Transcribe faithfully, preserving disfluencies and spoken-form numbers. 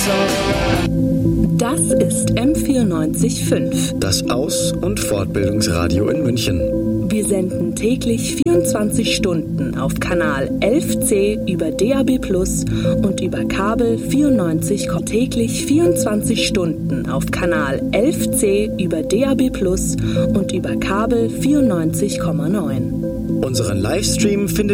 Das ist M vierundneunzig Komma fünf. Das Aus- und Fortbildungsradio in München. Wir senden täglich vierundzwanzig Stunden auf Kanal elf C über D A B plus und über Kabel vierundneunzig, täglich vierundzwanzig Stunden auf Kanal elf C über D A B plus und über Kabel vierundneunzig Komma neun. Unseren Livestream findet